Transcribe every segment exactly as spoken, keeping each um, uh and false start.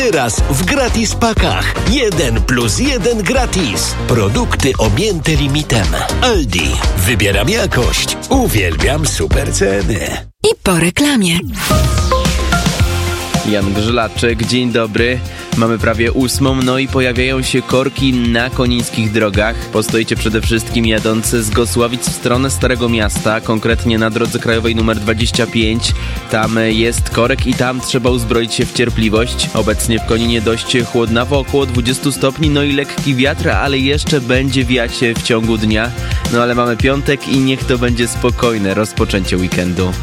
Teraz w gratis pakach. Jeden plus jeden gratis. Produkty objęte limitem. Aldi. Wybieram jakość. Uwielbiam super ceny. I po reklamie. Jan Grzylaczek, dzień dobry. Mamy prawie ósmą, no i pojawiają się korki na konińskich drogach. Postoicie przede wszystkim jadąc z Gosławic w stronę Starego Miasta, konkretnie na drodze krajowej numer dwadzieścia pięć. Tam jest korek i tam trzeba uzbroić się w cierpliwość. Obecnie w Koninie dość chłodnawo, około dwadzieścia stopni, no i lekki wiatr, ale jeszcze będzie wiać w ciągu dnia. No ale mamy piątek i niech to będzie spokojne rozpoczęcie weekendu.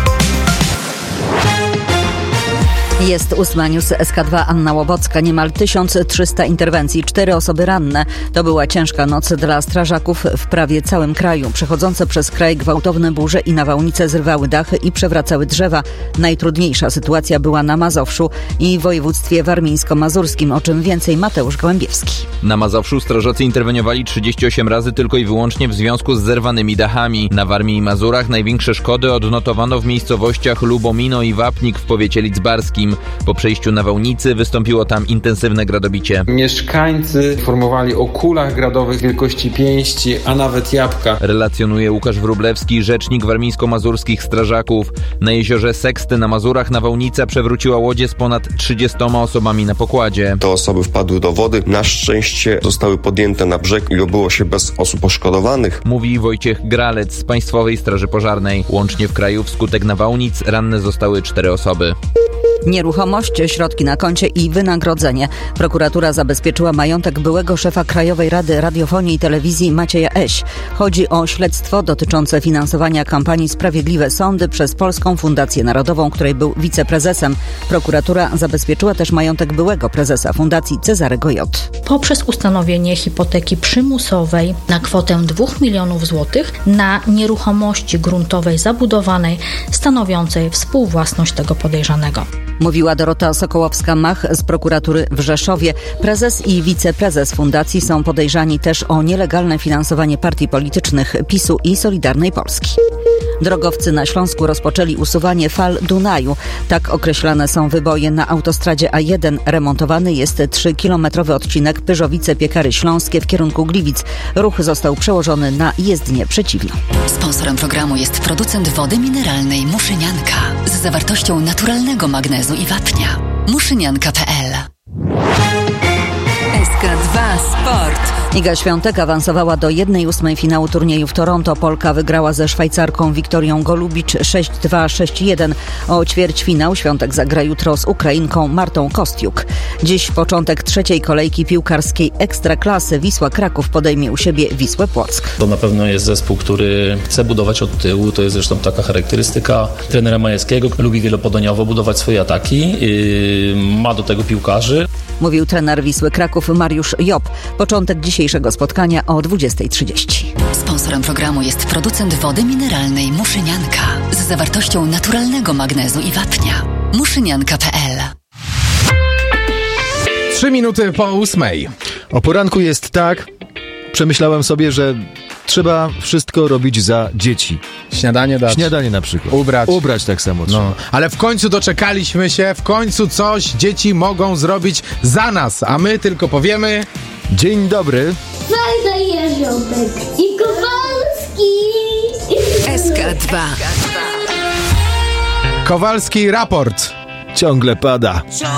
Jest ósma, news S K dwa, Anna Łobocka. Niemal tysiąc trzysta interwencji, cztery osoby ranne. To była ciężka noc dla strażaków w prawie całym kraju. Przechodzące przez kraj gwałtowne burze i nawałnice zrywały dachy i przewracały drzewa. Najtrudniejsza sytuacja była na Mazowszu i w województwie warmińsko-mazurskim, o czym więcej Mateusz Gołębiewski. Na Mazowszu strażacy interweniowali trzydzieści osiem razy tylko i wyłącznie w związku z zerwanymi dachami. Na Warmii i Mazurach największe szkody odnotowano w miejscowościach Lubomino i Wapnik w powiecie lidzbarskim. Po przejściu nawałnicy wystąpiło tam intensywne gradobicie. Mieszkańcy informowali o kulach gradowych wielkości pięści, a nawet jabłka. Relacjonuje Łukasz Wróblewski, rzecznik warmińsko-mazurskich strażaków. Na jeziorze Seksty na Mazurach nawałnica przewróciła łodzie z ponad trzydziestoma osobami na pokładzie. Te osoby wpadły do wody. Na szczęście zostały podjęte na brzeg i obyło się bez osób poszkodowanych. Mówi Wojciech Gralec z Państwowej Straży Pożarnej. Łącznie w kraju wskutek nawałnic ranne zostały cztery osoby. Nieruchomość, środki na koncie i wynagrodzenie. Prokuratura zabezpieczyła majątek byłego szefa Krajowej Rady Radiofonii i Telewizji Macieja Eś. Chodzi o śledztwo dotyczące finansowania kampanii Sprawiedliwe Sądy przez Polską Fundację Narodową, której był wiceprezesem. Prokuratura zabezpieczyła też majątek byłego prezesa Fundacji Cezarego J. Poprzez ustanowienie hipoteki przymusowej na kwotę dwóch milionów złotych na nieruchomości gruntowej zabudowanej stanowiącej współwłasność tego podejrzanego. Mówiła Dorota Sokołowska-Mach z prokuratury w Rzeszowie. Prezes i wiceprezes fundacji są podejrzani też o nielegalne finansowanie partii politycznych PiSu i Solidarnej Polski. Drogowcy na Śląsku rozpoczęli usuwanie fal Dunaju. Tak określane są wyboje na autostradzie A jeden. Remontowany jest trzykilometrowy odcinek Pyrzowice-Piekary Śląskie w kierunku Gliwic. Ruch został przełożony na jezdnię przeciwną. Sponsorem programu jest producent wody mineralnej Muszynianka z zawartością naturalnego magnezu i wapnia. muszynianka kropka p l. S K dwa Sport. Iga Świątek awansowała do jednej ósmej finału turnieju w Toronto. Polka wygrała ze Szwajcarką Wiktorią Golubicz sześć dwa sześć jeden. O ćwierćfinał Świątek zagra jutro z Ukrainką Martą Kostiuk. Dziś początek trzeciej kolejki piłkarskiej Ekstraklasy. Wisła Kraków podejmie u siebie Wisłę Płock. To na pewno jest zespół, który chce budować od tyłu. To jest zresztą taka charakterystyka trenera Majewskiego. Lubi wielopodaniowo budować swoje ataki. Ma do tego piłkarzy. Mówił trener Wisły Kraków Mariusz Job. Początek dzisiejszego spotkania o dwudziestej trzydzieści. Sponsorem programu jest producent wody mineralnej Muszynianka z zawartością naturalnego magnezu i wapnia. muszynianka kropka p l. Trzy minuty po ósmej. O poranku jest tak, przemyślałem sobie, że trzeba wszystko robić za dzieci. Śniadanie dać. Śniadanie na przykład. Ubrać. Ubrać tak samo. No, ale w końcu doczekaliśmy się, w końcu coś dzieci mogą zrobić za nas, a my tylko powiemy... Dzień dobry. Fajna Jeżołek i Kowalski. S K dwa. Kowalski raport. Ciągle pada.